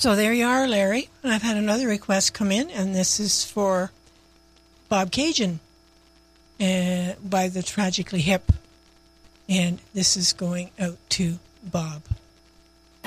So there you are, Larry. And I've had another request come in, and this is for Bob Cajun by the Tragically Hip. And this is going out to Bob.